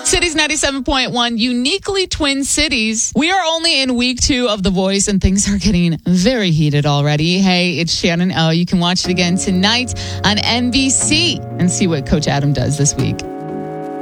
Cities 97.1, uniquely Twin Cities. We are only in week 2 of The Voice and things are getting very heated already. Hey, it's Shannon O. You can watch it again tonight on NBC and see what Coach Adam does this week.